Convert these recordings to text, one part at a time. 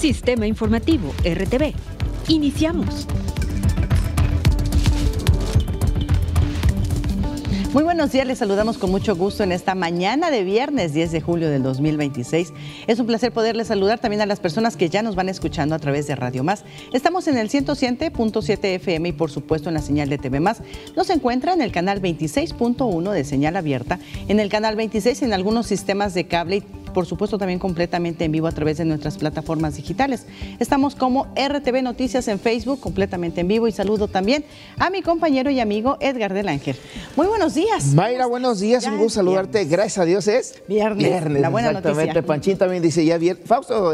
Sistema Informativo RTV. Iniciamos. Muy buenos días, les saludamos con mucho gusto en esta mañana de viernes 10 de julio del 2026. Es un placer poderles saludar también a las personas que ya nos van escuchando a través de Radio Más. Estamos en el 107.7 FM y por supuesto en la señal de TV Más. Nos encuentra en el canal 26.1 de señal abierta, en el canal 26 en algunos sistemas de cable y por supuesto también completamente en vivo a través de nuestras plataformas digitales. Estamos como RTV Noticias en Facebook, completamente en vivo, y saludo también a mi compañero y amigo Edgar del Ángel. Muy buenos días. Mayra, buenos días, un gusto saludarte. Viernes. Gracias a Dios es viernes. La buena exactamente. Noticia. Panchín también dice ya viernes. Fausto,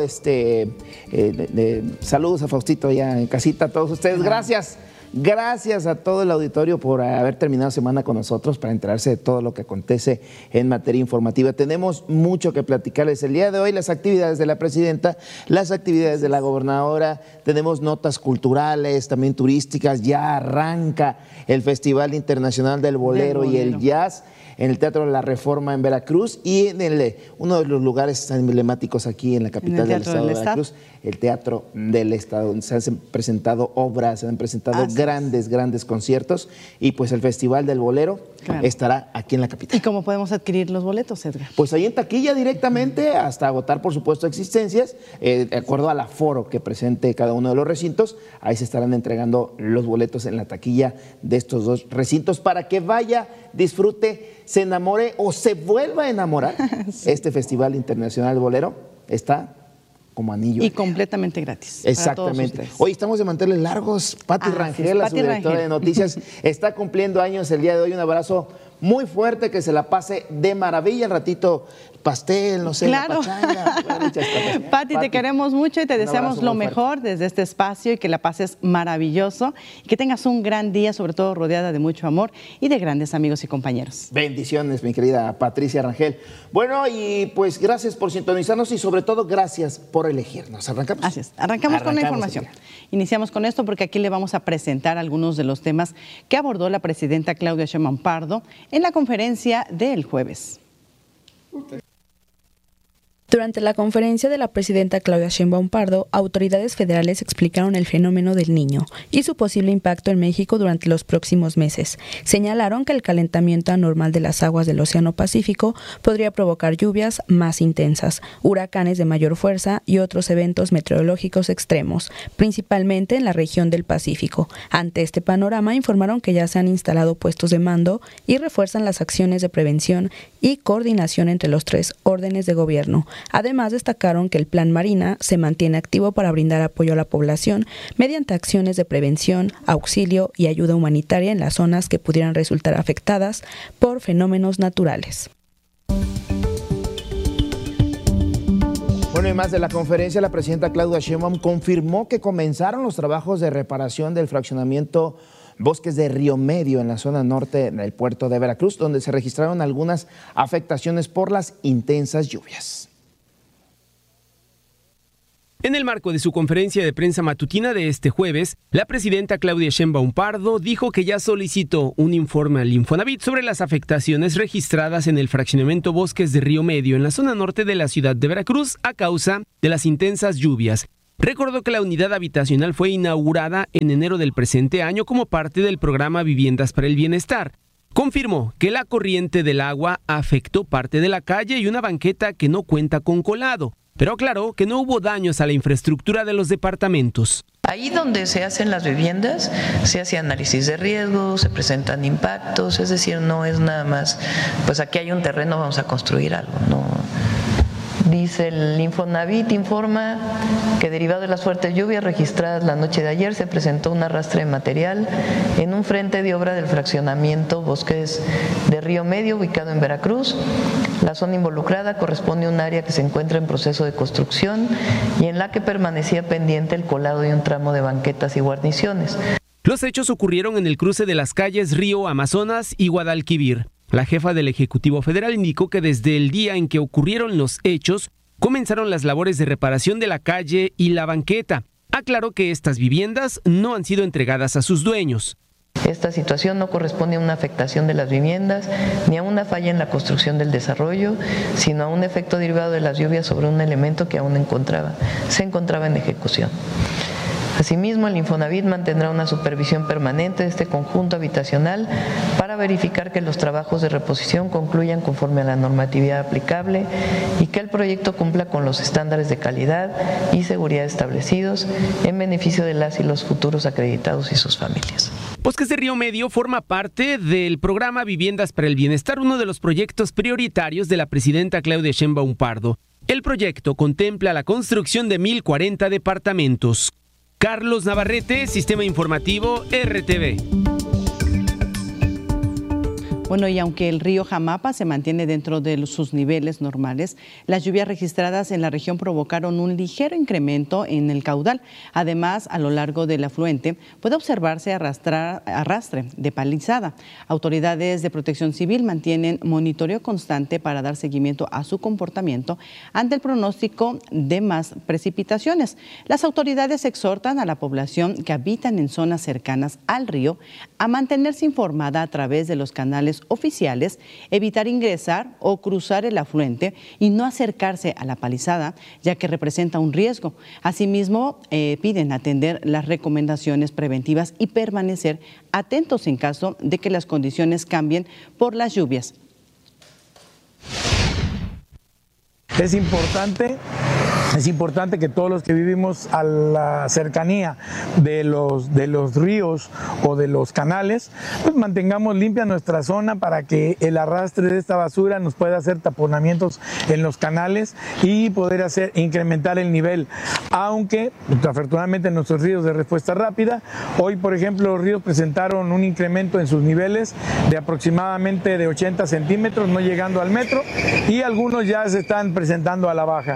saludos a Faustito allá en casita, a todos ustedes. Gracias. Gracias a todo el auditorio por haber terminado la semana con nosotros para enterarse de todo lo que acontece en materia informativa. Tenemos mucho que platicarles el día de hoy, las actividades de la presidenta, las actividades de la gobernadora, tenemos notas culturales, también turísticas. Ya arranca el Festival Internacional del Bolero y el Jazz en el Teatro de la Reforma en Veracruz y en uno de los lugares tan emblemáticos aquí en la capital del estado de Veracruz, el Teatro del Estado, donde se han presentado obras, se han presentado grandes conciertos, y pues el Festival del Bolero estará aquí en la capital. ¿Y cómo podemos adquirir los boletos, Edgar? Pues ahí en taquilla directamente, hasta agotar por supuesto existencias, de acuerdo al aforo que presente cada uno de los recintos. Ahí se estarán entregando los boletos en la taquilla de estos dos recintos para que vaya, disfrute, se enamore o se vuelva a enamorar. Sí. Este Festival Internacional del Bolero está como anillo. Y completamente gratis. Exactamente. Hoy estamos de manteles largos. Pati Rangel, la subdirectora de noticias, está cumpliendo años el día de hoy. Un abrazo muy fuerte, que se la pase de maravilla. Al ratito pastel, no sé, claro. Pati, te queremos mucho y te deseamos lo mejor desde este espacio, y que la pases maravilloso, y que tengas un gran día, sobre todo rodeada de mucho amor y de grandes amigos y compañeros. Bendiciones, mi querida Patricia Rangel. Bueno, y pues gracias por sintonizarnos y sobre todo gracias por elegirnos. ¿Arrancamos? Así es. Arrancamos con la información. Iniciamos con esto porque aquí le vamos a presentar algunos de los temas que abordó la presidenta Claudia Sheinbaum Pardo en la conferencia del jueves. Durante la conferencia de la presidenta Claudia Sheinbaum Pardo, autoridades federales explicaron el fenómeno del Niño y su posible impacto en México durante los próximos meses. Señalaron que el calentamiento anormal de las aguas del Océano Pacífico podría provocar lluvias más intensas, huracanes de mayor fuerza y otros eventos meteorológicos extremos, principalmente en la región del Pacífico. Ante este panorama, informaron que ya se han instalado puestos de mando y refuerzan las acciones de prevención y coordinación entre los tres órdenes de gobierno. Además, destacaron que el Plan Marina se mantiene activo para brindar apoyo a la población mediante acciones de prevención, auxilio y ayuda humanitaria en las zonas que pudieran resultar afectadas por fenómenos naturales. Bueno, y más de la conferencia, la presidenta Claudia Sheinbaum confirmó que comenzaron los trabajos de reparación del fraccionamiento Bosques de Río Medio en la zona norte del puerto de Veracruz, donde se registraron algunas afectaciones por las intensas lluvias. En el marco de su conferencia de prensa matutina de este jueves, la presidenta Claudia Sheinbaum Pardo dijo que ya solicitó un informe al Infonavit sobre las afectaciones registradas en el fraccionamiento Bosques de Río Medio en la zona norte de la ciudad de Veracruz a causa de las intensas lluvias. Recordó que la unidad habitacional fue inaugurada en enero del presente año como parte del programa Viviendas para el Bienestar. Confirmó que la corriente del agua afectó parte de la calle y una banqueta que no cuenta con colado, pero aclaró que no hubo daños a la infraestructura de los departamentos. Ahí donde se hacen las viviendas, se hace análisis de riesgo, se presentan impactos, es decir, no es nada más, pues aquí hay un terreno, vamos a construir algo, no. Dice el Infonavit, informa que derivado de las fuertes lluvias registradas la noche de ayer se presentó un arrastre de material en un frente de obra del fraccionamiento Bosques de Río Medio ubicado en Veracruz. La zona involucrada corresponde a un área que se encuentra en proceso de construcción y en la que permanecía pendiente el colado de un tramo de banquetas y guarniciones. Los hechos ocurrieron en el cruce de las calles Río Amazonas y Guadalquivir. La jefa del Ejecutivo Federal indicó que desde el día en que ocurrieron los hechos, comenzaron las labores de reparación de la calle y la banqueta. Aclaró que estas viviendas no han sido entregadas a sus dueños. Esta situación no corresponde a una afectación de las viviendas ni a una falla en la construcción del desarrollo, sino a un efecto derivado de las lluvias sobre un elemento que aún se encontraba en ejecución. Asimismo, el Infonavit mantendrá una supervisión permanente de este conjunto habitacional para verificar que los trabajos de reposición concluyan conforme a la normatividad aplicable y que el proyecto cumpla con los estándares de calidad y seguridad establecidos en beneficio de las y los futuros acreditados y sus familias. Bosques de Río Medio forma parte del programa Viviendas para el Bienestar, uno de los proyectos prioritarios de la presidenta Claudia Sheinbaum Pardo. El proyecto contempla la construcción de 1,040 departamentos. Carlos Navarrete, Sistema Informativo RTV. Bueno, y aunque el río Jamapa se mantiene dentro de sus niveles normales, las lluvias registradas en la región provocaron un ligero incremento en el caudal. Además, a lo largo del afluente puede observarse arrastre de palizada. Autoridades de Protección Civil mantienen monitoreo constante para dar seguimiento a su comportamiento ante el pronóstico de más precipitaciones. Las autoridades exhortan a la población que habitan en zonas cercanas al río a mantenerse informada a través de los canales oficiales, evitar ingresar o cruzar el afluente y no acercarse a la palizada, ya que representa un riesgo. Asimismo, piden atender las recomendaciones preventivas y permanecer atentos en caso de que las condiciones cambien por las lluvias. Es importante que todos los que vivimos a la cercanía de los ríos o de los canales, pues mantengamos limpia nuestra zona para que el arrastre de esta basura nos pueda hacer taponamientos en los canales y poder incrementar el nivel. Aunque afortunadamente nuestros ríos de respuesta rápida, hoy por ejemplo los ríos presentaron un incremento en sus niveles de aproximadamente de 80 centímetros, no llegando al metro, y algunos ya se están presentando a la baja.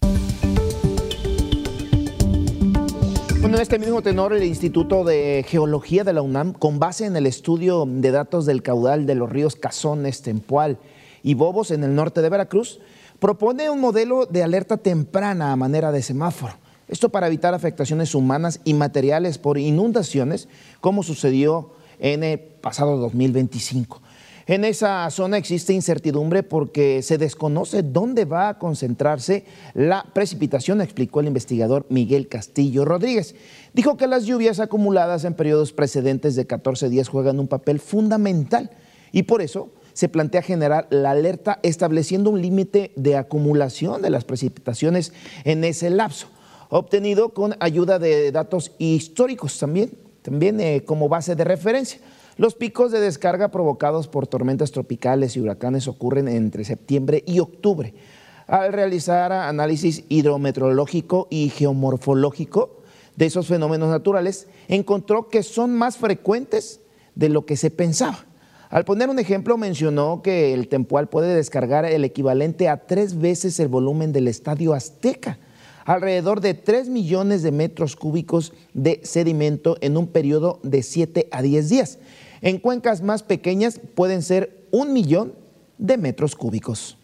Bueno, en este mismo tenor, el Instituto de Geología de la UNAM, con base en el estudio de datos del caudal de los ríos Cazones, Tempual y Bobos en el norte de Veracruz, propone un modelo de alerta temprana a manera de semáforo. Esto para evitar afectaciones humanas y materiales por inundaciones, como sucedió en el pasado 2025. En esa zona existe incertidumbre porque se desconoce dónde va a concentrarse la precipitación, explicó el investigador Miguel Castillo Rodríguez. Dijo que las lluvias acumuladas en periodos precedentes de 14 días juegan un papel fundamental y por eso se plantea generar la alerta estableciendo un límite de acumulación de las precipitaciones en ese lapso, obtenido con ayuda de datos históricos también como base de referencia. Los picos de descarga provocados por tormentas tropicales y huracanes ocurren entre septiembre y octubre. Al realizar análisis hidrometeorológico y geomorfológico de esos fenómenos naturales, encontró que son más frecuentes de lo que se pensaba. Al poner un ejemplo, mencionó que el Tempual puede descargar el equivalente a 3 veces el volumen del Estadio Azteca, alrededor de 3 millones de metros cúbicos de sedimento en un periodo de 7 a 10 días. En cuencas más pequeñas pueden ser 1 millón de metros cúbicos.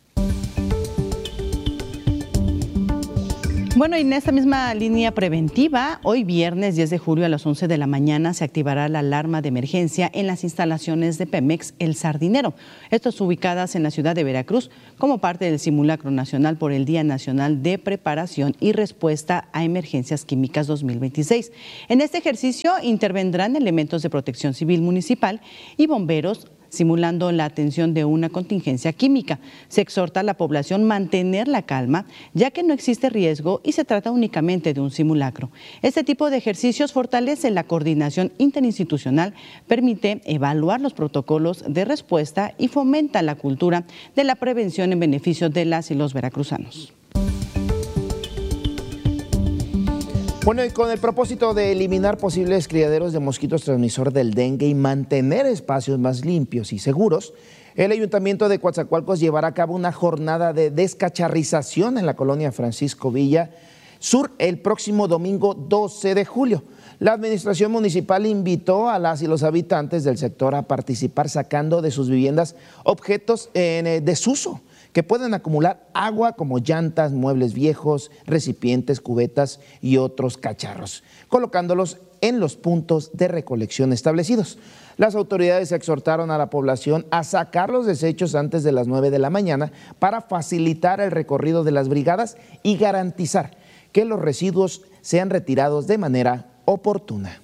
Bueno, y en esta misma línea preventiva, hoy viernes 10 de julio a las 11 de la mañana se activará la alarma de emergencia en las instalaciones de Pemex El Sardinero. Estas ubicadas en la ciudad de Veracruz como parte del simulacro nacional por el Día Nacional de Preparación y Respuesta a Emergencias Químicas 2026. En este ejercicio intervendrán elementos de Protección Civil Municipal y bomberos, simulando la atención de una contingencia química. Se exhorta a la población a mantener la calma, ya que no existe riesgo y se trata únicamente de un simulacro. Este tipo de ejercicios fortalece la coordinación interinstitucional, permite evaluar los protocolos de respuesta y fomenta la cultura de la prevención en beneficio de las y los veracruzanos. Bueno, y con el propósito de eliminar posibles criaderos de mosquitos transmisor del dengue y mantener espacios más limpios y seguros, el Ayuntamiento de Coatzacoalcos llevará a cabo una jornada de descacharrización en la colonia Francisco Villa Sur el próximo domingo 12 de julio. La administración municipal invitó a las y los habitantes del sector a participar sacando de sus viviendas objetos en desuso que pueden acumular agua como llantas, muebles viejos, recipientes, cubetas y otros cacharros, colocándolos en los puntos de recolección establecidos. Las autoridades exhortaron a la población a sacar los desechos antes de las 9 de la mañana para facilitar el recorrido de las brigadas y garantizar que los residuos sean retirados de manera oportuna.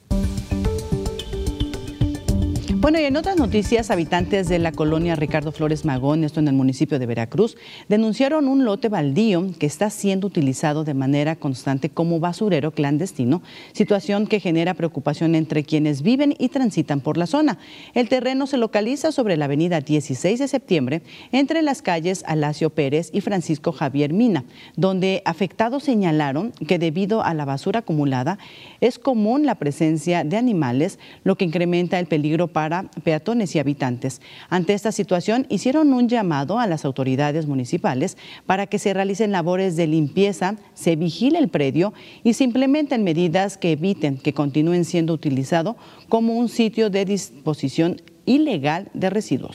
Bueno, y en otras noticias, habitantes de la colonia Ricardo Flores Magón, esto en el municipio de Veracruz, denunciaron un lote baldío que está siendo utilizado de manera constante como basurero clandestino, situación que genera preocupación entre quienes viven y transitan por la zona. El terreno se localiza sobre la avenida 16 de septiembre, entre las calles Alacio Pérez y Francisco Javier Mina, donde afectados señalaron que debido a la basura acumulada es común la presencia de animales, lo que incrementa el peligro para peatones y habitantes. Ante esta situación, hicieron un llamado a las autoridades municipales para que se realicen labores de limpieza, se vigile el predio y se implementen medidas que eviten que continúen siendo utilizado como un sitio de disposición ilegal de residuos.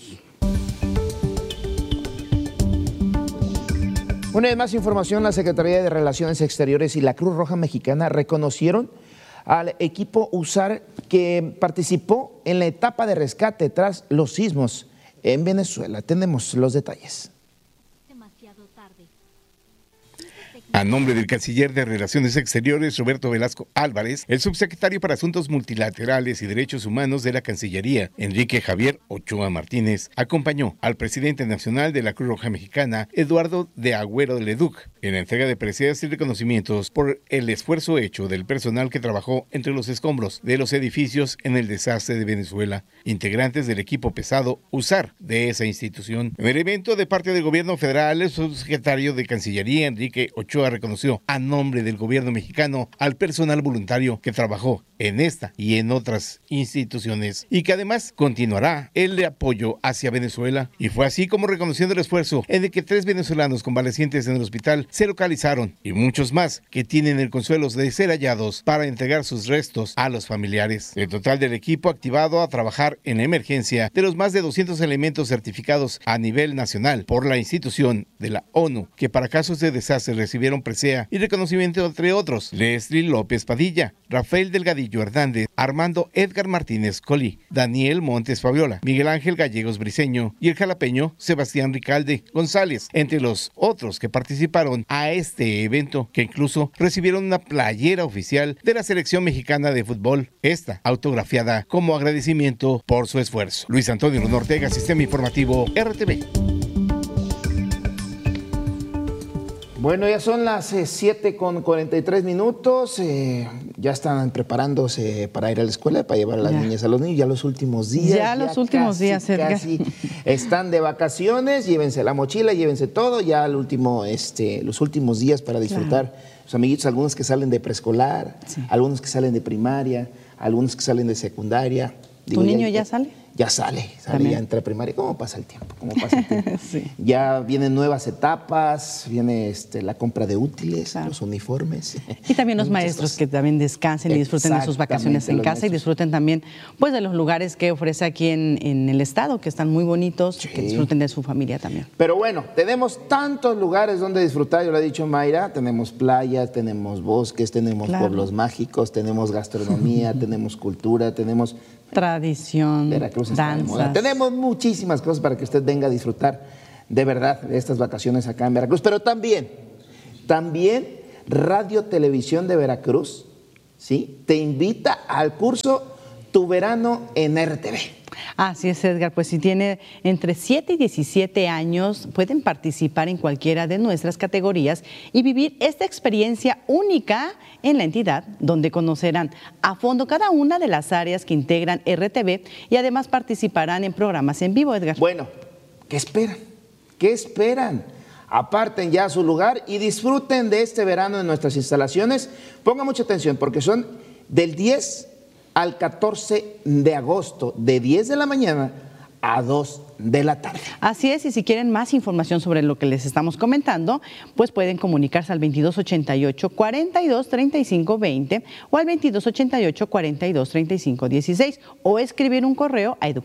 Una vez más información, la Secretaría de Relaciones Exteriores y la Cruz Roja Mexicana reconocieron al equipo USAR que participó en la etapa de rescate tras los sismos en Venezuela. Tenemos los detalles. A nombre del canciller de Relaciones Exteriores, Roberto Velasco Álvarez, el subsecretario para Asuntos Multilaterales y Derechos Humanos de la Cancillería, Enrique Javier Ochoa Martínez, acompañó al presidente nacional de la Cruz Roja Mexicana, Eduardo de Agüero Leduc, en la entrega de preseas y reconocimientos por el esfuerzo hecho del personal que trabajó entre los escombros de los edificios en el desastre de Venezuela, integrantes del equipo pesado USAR de esa institución. En el evento de parte del gobierno federal, el subsecretario de Cancillería, Enrique Ochoa, reconoció a nombre del gobierno mexicano al personal voluntario que trabajó en esta y en otras instituciones y que además continuará el de apoyo hacia Venezuela. Y fue así como, reconociendo el esfuerzo en el que 3 venezolanos convalecientes en el hospital se localizaron y muchos más que tienen el consuelo de ser hallados para entregar sus restos a los familiares. El total del equipo activado a trabajar en emergencia, de los más de 200 elementos certificados a nivel nacional por la institución de la ONU que para casos de desastre recibieron presea y reconocimiento entre otros: Leslie López Padilla, Rafael Delgadillo Hernández, Armando Edgar Martínez Colí, Daniel Montes Fabiola, Miguel Ángel Gallegos Briceño y el jalapeño Sebastián Ricalde González, entre los otros que participaron a este evento, que incluso recibieron una playera oficial de la selección mexicana de fútbol, esta autografiada como agradecimiento por su esfuerzo. Luis Antonio Ortega, Sistema Informativo RTV. Bueno, ya son las 7:43. Ya están preparándose para ir a la escuela, para llevar a las niñas a los niños. Ya los últimos días. Ya los últimos días, Edgar. Casi están de vacaciones. Llévense la mochila, llévense todo. Ya el último, los últimos días para disfrutar. Sus amiguitos, algunos que salen de preescolar, algunos que salen de primaria, algunos que salen de secundaria. ¿Tu niño ya sale? Ya sale ya entra a primaria. ¿Cómo pasa el tiempo? Sí. Ya vienen nuevas etapas, viene la compra de útiles, los uniformes. Y también los maestros que también descansen y disfruten de sus vacaciones en casa y disfruten también pues de los lugares que ofrece aquí en el estado, que están muy bonitos, que disfruten de su familia también. Pero bueno, tenemos tantos lugares donde disfrutar, yo lo he dicho Mayra, tenemos playas, tenemos bosques, tenemos pueblos mágicos, tenemos gastronomía, tenemos cultura, tenemos tradición, danzas. Tenemos muchísimas cosas para que usted venga a disfrutar de verdad de estas vacaciones acá en Veracruz. Pero también Radio Televisión de Veracruz, ¿sí?, te invita al curso Tu Verano en RTV. Así es, Edgar, pues si tiene entre 7 y 17 años, pueden participar en cualquiera de nuestras categorías y vivir esta experiencia única en la entidad, donde conocerán a fondo cada una de las áreas que integran RTV y además participarán en programas en vivo, Edgar. Bueno, ¿qué esperan? ¿Qué esperan? Aparten ya su lugar y disfruten de este verano en nuestras instalaciones. Pongan mucha atención porque son del 10 al 14 de agosto, de 10 de la mañana a 2 de la tarde. Así es, y si quieren más información sobre lo que les estamos comentando, pues pueden comunicarse al 2288-423520 o al 2288-423516 o escribir un correo a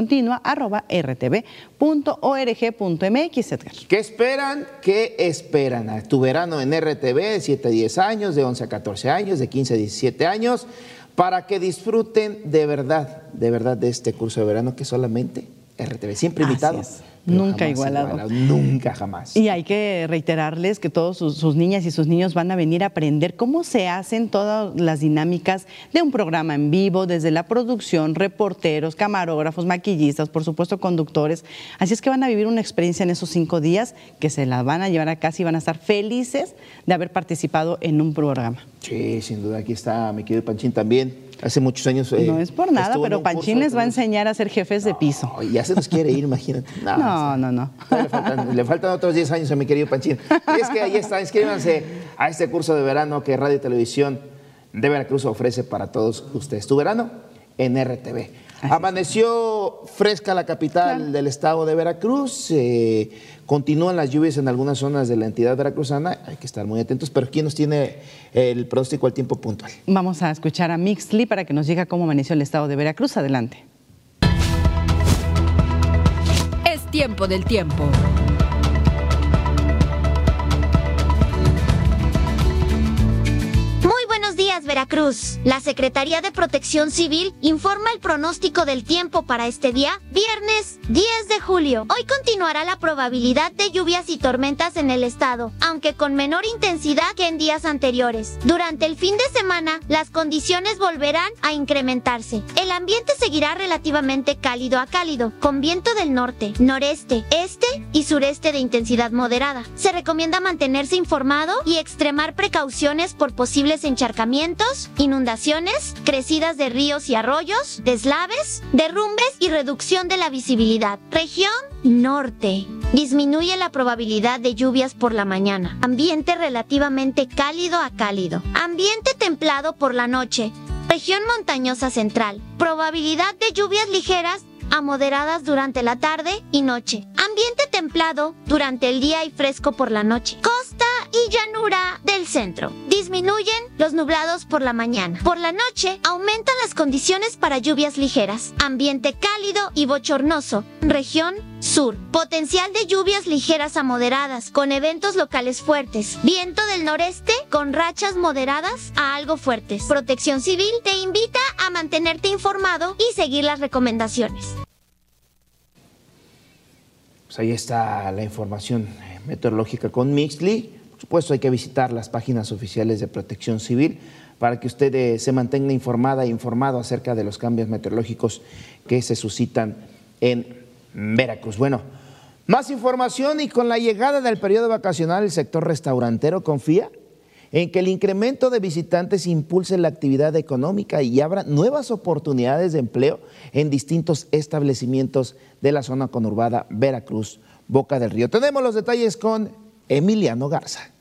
educacioncontinua@rtv.org.mx. Edgar. ¿Qué esperan? A tu verano en RTV, de 7 a 10 años, de 11 a 14 años, de 15 a 17 años, para que disfruten de verdad de este curso de verano que solamente RTV, siempre invitado. Nunca igualado. Nunca, jamás. Y hay que reiterarles que todos sus niñas y sus niños van a venir a aprender cómo se hacen todas las dinámicas de un programa en vivo, desde la producción, reporteros, camarógrafos, maquillistas, por supuesto conductores. Así es que van a vivir una experiencia en esos 5 días que se la van a llevar a casa y van a estar felices de haber participado en un programa. Sí, sin duda. Aquí está mi querido Panchín también. Hace muchos años. No es por nada, pero Panchín les va a enseñar a ser jefes de piso. Ya se nos quiere ir, imagínate. No. Le faltan otros 10 años a mi querido Panchín. Y es que ahí está, inscríbanse a este curso de verano que Radio y Televisión de Veracruz ofrece para todos ustedes. Tu verano en RTV. Amaneció fresca la capital del estado de Veracruz. Continúan las lluvias en algunas zonas de la entidad veracruzana. Hay que estar muy atentos. Pero ¿quién nos tiene el pronóstico al tiempo puntual? Vamos a escuchar a Mixley para que nos diga cómo amaneció el estado de Veracruz. Adelante. Es tiempo del tiempo. Veracruz. La Secretaría de Protección Civil informa el pronóstico del tiempo para este día, viernes 10 de julio. Hoy continuará la probabilidad de lluvias y tormentas en el estado, aunque con menor intensidad que en días anteriores. Durante el fin de semana, las condiciones volverán a incrementarse. El ambiente seguirá relativamente cálido a cálido, con viento del norte, noreste, este y sureste de intensidad moderada. Se recomienda mantenerse informado y extremar precauciones por posibles encharcamientos, inundaciones, crecidas de ríos y arroyos, deslaves, derrumbes y reducción de la visibilidad. Región norte. Disminuye la probabilidad de lluvias por la mañana. Ambiente relativamente cálido a cálido. Ambiente templado por la noche. Región montañosa central. Probabilidad de lluvias ligeras a moderadas durante la tarde y noche. Ambiente templado durante el día y fresco por la noche. Costa y llanura del centro. Disminuyen los nublados por la mañana. Por la noche aumentan las condiciones para lluvias ligeras. Ambiente cálido y bochornoso. Región sur. Potencial de lluvias ligeras a moderadas con eventos locales fuertes. Viento del noreste con rachas moderadas a algo fuertes. Protección Civil te invita a mantenerte informado y seguir las recomendaciones. Pues ahí está la información meteorológica con Mixley. Por supuesto, hay que visitar las páginas oficiales de Protección Civil para que usted se mantenga informada e informado acerca de los cambios meteorológicos que se suscitan en Veracruz. Bueno, más información, y con la llegada del periodo vacacional, el sector restaurantero confía en que el incremento de visitantes impulse la actividad económica y abra nuevas oportunidades de empleo en distintos establecimientos de la zona conurbada Veracruz, Boca del Río. Tenemos los detalles con Emiliano Garza.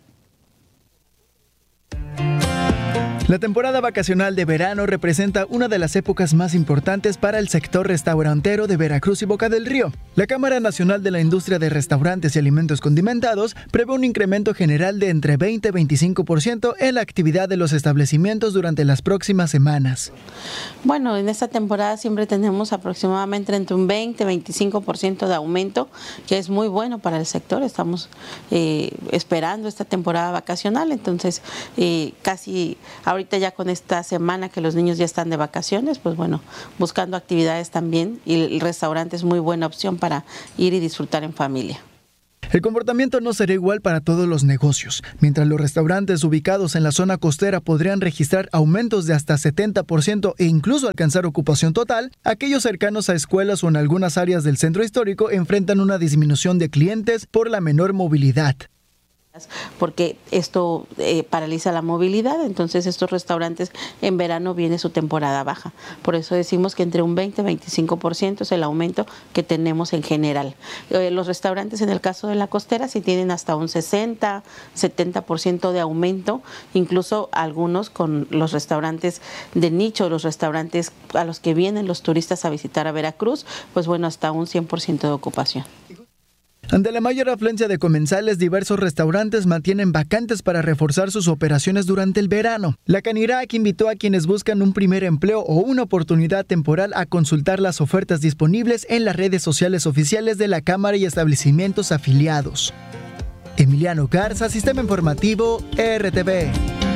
La temporada vacacional de verano representa una de las épocas más importantes para el sector restaurantero de Veracruz y Boca del Río. La Cámara Nacional de la Industria de Restaurantes y Alimentos Condimentados prevé un incremento general de entre 20 y 25% en la actividad de los establecimientos durante las próximas semanas. Bueno, en esta temporada siempre tenemos aproximadamente entre un 20 y 25% de aumento, que es muy bueno para el sector. Estamos esperando esta temporada vacacional, entonces casi ahorita ya con esta semana que los niños ya están de vacaciones, pues bueno, buscando actividades también, y el restaurante es muy buena opción para ir y disfrutar en familia. El comportamiento no será igual para todos los negocios. Mientras los restaurantes ubicados en la zona costera podrían registrar aumentos de hasta 70% e incluso alcanzar ocupación total, aquellos cercanos a escuelas o en algunas áreas del centro histórico enfrentan una disminución de clientes por la menor movilidad. porque esto paraliza la movilidad, entonces estos restaurantes en verano viene su temporada baja. Por eso decimos que entre un 20 y 25% es el aumento que tenemos en general. Los restaurantes en el caso de la costera sí tienen hasta un 60, 70% de aumento, incluso algunos con los restaurantes de nicho, los restaurantes a los que vienen los turistas a visitar a Veracruz, pues bueno, hasta un 100% de ocupación. Ante la mayor afluencia de comensales, diversos restaurantes mantienen vacantes para reforzar sus operaciones durante el verano. La Canirac invitó a quienes buscan un primer empleo o una oportunidad temporal a consultar las ofertas disponibles en las redes sociales oficiales de la Cámara y establecimientos afiliados. Emiliano Garza, Sistema Informativo, RTV.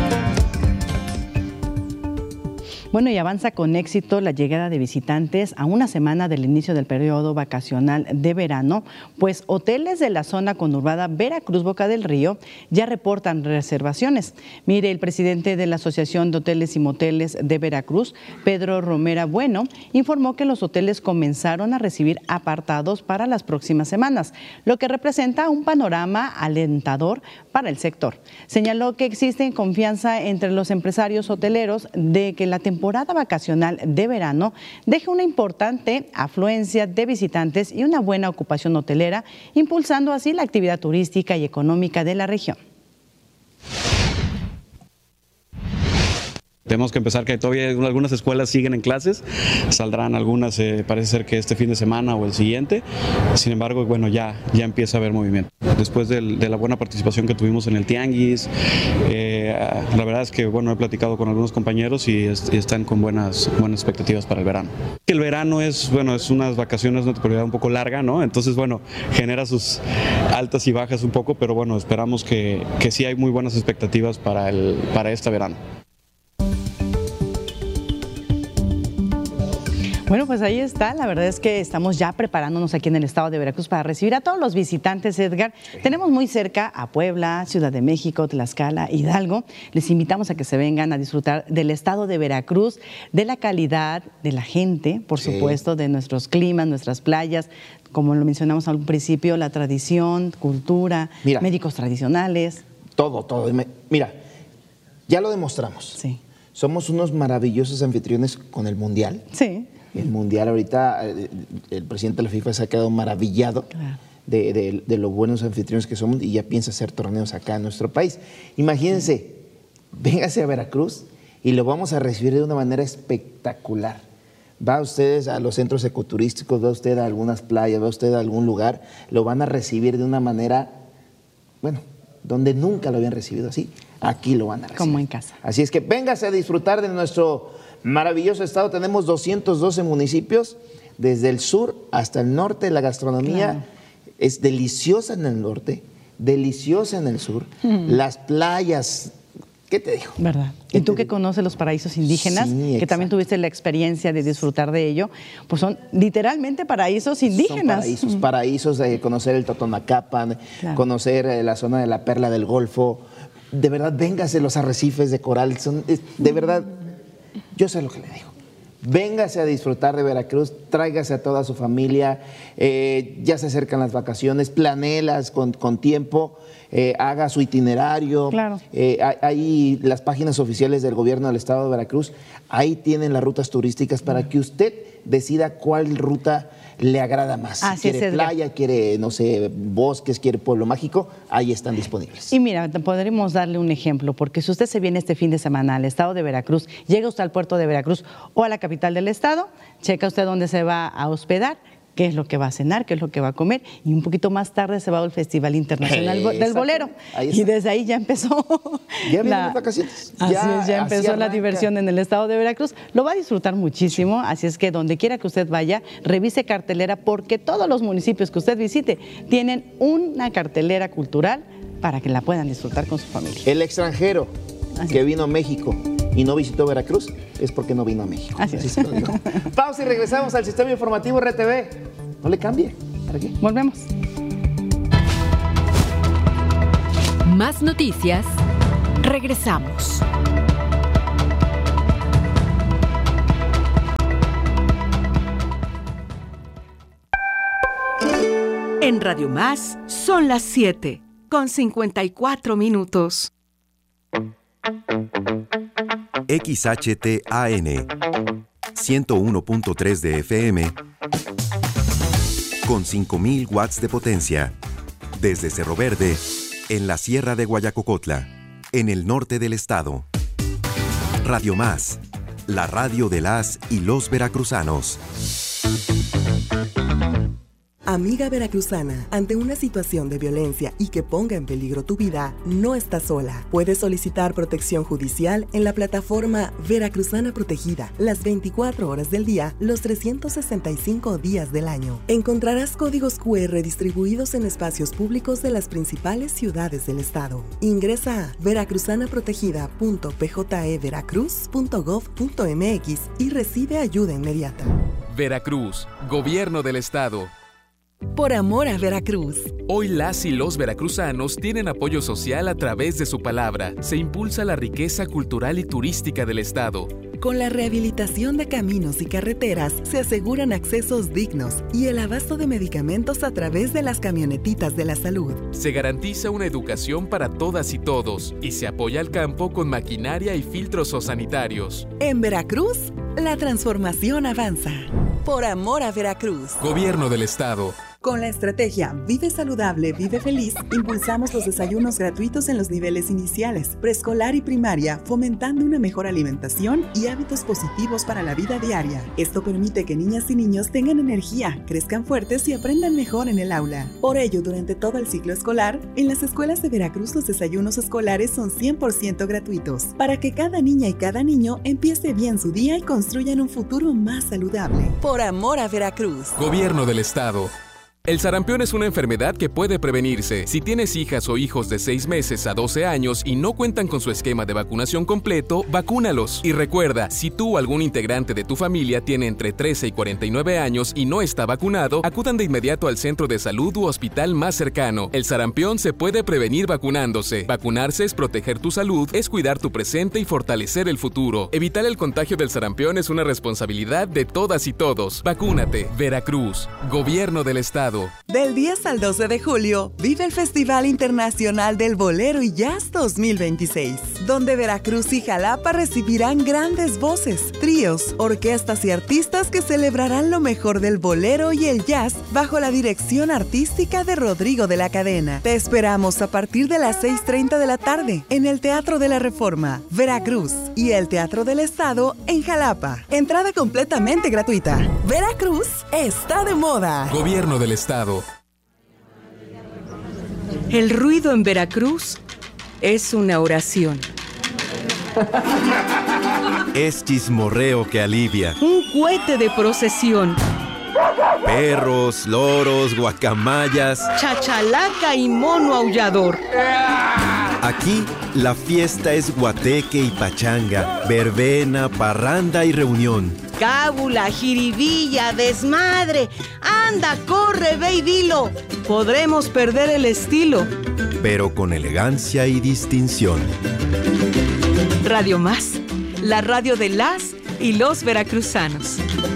Bueno, y avanza con éxito la llegada de visitantes a una semana del inicio del periodo vacacional de verano, pues hoteles de la zona conurbada Veracruz-Boca del Río ya reportan reservaciones. Mire, el presidente de la Asociación de Hoteles y Moteles de Veracruz, Pedro Romera Bueno, informó que los hoteles comenzaron a recibir apartados para las próximas semanas, lo que representa un panorama alentador para el sector. Señaló que existe confianza entre los empresarios hoteleros de que la temporada vacacional de verano deje una importante afluencia de visitantes y una buena ocupación hotelera, impulsando así la actividad turística y económica de la región. Tenemos que empezar que todavía algunas escuelas siguen en clases, saldrán algunas, parece ser que este fin de semana o el siguiente. Sin embargo, bueno, ya empieza a haber movimiento. Después de la buena participación que tuvimos en el Tianguis, la verdad es que, bueno, he platicado con algunos compañeros y están con buenas expectativas para el verano. El verano es unas vacaciones, una temporada un poco larga, ¿no? Entonces, bueno, genera sus altas y bajas un poco, pero bueno, esperamos que sí hay muy buenas expectativas para este verano. Bueno, pues ahí está. La verdad es que estamos ya preparándonos aquí en el estado de Veracruz para recibir a todos los visitantes, Edgar. Tenemos muy cerca a Puebla, Ciudad de México, Tlaxcala, Hidalgo. Les invitamos a que se vengan a disfrutar del estado de Veracruz, de la calidad de la gente, por supuesto, de nuestros climas, nuestras playas, como lo mencionamos al principio, la tradición, cultura, médicos tradicionales. Todo. Mira, ya lo demostramos. Sí. Somos unos maravillosos anfitriones con el Mundial. Sí. El Mundial ahorita, el presidente de la FIFA se ha quedado maravillado de lo buenos anfitriones que somos y ya piensa hacer torneos acá en nuestro país. Imagínense, véngase a Veracruz y lo vamos a recibir de una manera espectacular. Va ustedes a los centros ecoturísticos, va usted a algunas playas, va usted a algún lugar, lo van a recibir de una manera, bueno, donde nunca lo habían recibido así. Aquí lo van a recibir. Como en casa. Así es que véngase a disfrutar de nuestro maravilloso estado. Tenemos 212 municipios, desde el sur hasta el norte. La gastronomía es deliciosa en el norte, deliciosa en el sur. Las playas, ¿qué te digo? ¿Verdad? Y tú que conoces los paraísos indígenas, que también tuviste la experiencia de disfrutar de ello, pues son literalmente paraísos indígenas. Son paraísos de conocer el Totonacapan, conocer la zona de la Perla del Golfo. De verdad, véngase los arrecifes de coral. De verdad, yo sé lo que le digo. Véngase a disfrutar de Veracruz, tráigase a toda su familia, ya se acercan las vacaciones, planéelas con tiempo, haga su itinerario. Hay las páginas oficiales del gobierno del estado de Veracruz, ahí tienen las rutas turísticas para que usted decida cuál ruta le agrada más. Si quiere playa, quiere, no sé, bosques, quiere pueblo mágico, ahí están disponibles. Y mira, podremos darle un ejemplo, porque si usted se viene este fin de semana al estado de Veracruz, llega usted al puerto de Veracruz o a la capital del estado, checa usted dónde se va a hospedar, qué es lo que va a cenar, qué es lo que va a comer, y un poquito más tarde se va al Festival Internacional del Bolero. Y desde ahí ya empezó las vacaciones. Ya empezó la diversión en el estado de Veracruz. Lo va a disfrutar muchísimo, así es que donde quiera que usted vaya, revise cartelera, porque todos los municipios que usted visite tienen una cartelera cultural para que la puedan disfrutar con su familia. El extranjero que vino a México y no visitó Veracruz es porque no vino a México. Así es. Pausa y regresamos al Sistema Informativo RTV. No le cambie. ¿Para qué? Volvemos. Más noticias. Regresamos. En Radio Más son las 7 8:54. XHTAN 101.3 de FM con 5,000 watts de potencia. Desde Cerro Verde, en la Sierra de Guayacocotla, en el norte del estado. Radio Más, la radio de las y los veracruzanos. Amiga veracruzana, ante una situación de violencia y que ponga en peligro tu vida, no estás sola. Puedes solicitar protección judicial en la plataforma Veracruzana Protegida, las 24 horas del día, los 365 días del año. Encontrarás códigos QR distribuidos en espacios públicos de las principales ciudades del estado. Ingresa a veracruzanaprotegida.pjeveracruz.gov.mx y recibe ayuda inmediata. Veracruz, Gobierno del Estado. Por amor a Veracruz. Hoy las y los veracruzanos tienen apoyo social a través de su palabra. Se impulsa la riqueza cultural y turística del estado. Con la rehabilitación de caminos y carreteras se aseguran accesos dignos y el abasto de medicamentos a través de las camionetitas de la salud. Se garantiza una educación para todas y todos y se apoya al campo con maquinaria y filtros sanitarios. En Veracruz, la transformación avanza. Por amor a Veracruz. Gobierno del Estado. Con la estrategia Vive Saludable, Vive Feliz, impulsamos los desayunos gratuitos en los niveles iniciales, preescolar y primaria, fomentando una mejor alimentación y hábitos positivos para la vida diaria. Esto permite que niñas y niños tengan energía, crezcan fuertes y aprendan mejor en el aula. Por ello, durante todo el ciclo escolar, en las escuelas de Veracruz los desayunos escolares son 100% gratuitos, para que cada niña y cada niño empiece bien su día y construyan un futuro más saludable. Por amor a Veracruz. Gobierno del Estado. El sarampión es una enfermedad que puede prevenirse. Si tienes hijas o hijos de 6 meses a 12 años y no cuentan con su esquema de vacunación completo, vacúnalos. Y recuerda, si tú o algún integrante de tu familia tiene entre 13 y 49 años y no está vacunado, acudan de inmediato al centro de salud u hospital más cercano. El sarampión se puede prevenir vacunándose. Vacunarse es proteger tu salud, es cuidar tu presente y fortalecer el futuro. Evitar el contagio del sarampión es una responsabilidad de todas y todos. Vacúnate. Veracruz, Gobierno del Estado. Del 10 al 12 de julio, vive el Festival Internacional del Bolero y Jazz 2026, donde Veracruz y Jalapa recibirán grandes voces, tríos, orquestas y artistas que celebrarán lo mejor del bolero y el jazz bajo la dirección artística de Rodrigo de la Cadena. Te esperamos a partir de las 6:30 de la tarde en el Teatro de la Reforma, Veracruz, y el Teatro del Estado en Jalapa. Entrada completamente gratuita. Veracruz está de moda. Gobierno del Estado. El ruido en Veracruz es una oración. Es chismorreo que alivia. Un cohete de procesión. Perros, loros, guacamayas. Chachalaca y mono aullador. Aquí la fiesta es guateque y pachanga, verbena, parranda y reunión. Cábula, jiribilla, desmadre. Anda, corre, ve y dilo. Podremos perder el estilo, pero con elegancia y distinción. Radio Más, la radio de las y los veracruzanos.